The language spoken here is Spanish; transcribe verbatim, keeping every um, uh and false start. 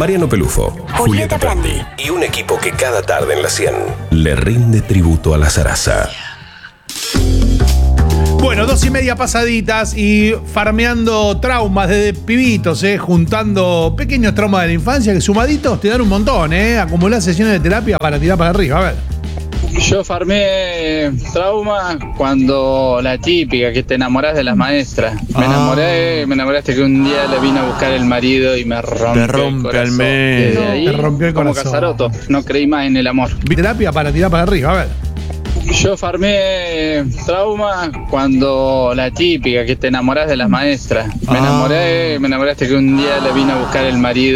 Mariano Pelufo, Julieta Prandi y un equipo que cada tarde en la cien le rinde tributo a la zaraza. Bueno, dos y media pasaditas y farmeando traumas desde pibitos, eh, juntando pequeños traumas de la infancia que sumaditos te dan un montón, eh. Acumular sesiones de terapia para tirar para arriba, a ver. Yo farmé trauma cuando la típica, que te enamorás de las maestras. Me Ah. enamoré, me enamoraste que un día le vino a buscar el marido y me rompe, Te rompe el corazón. al medio. Desde ahí, Te rompió el como corazón. Casaroto, no creí más en el amor. Terapia para tirar para arriba, a ver. Yo farmé trauma cuando la típica, que te enamorás de las maestras. Me Ah. enamoré, me enamoraste que un día le vino a buscar el marido.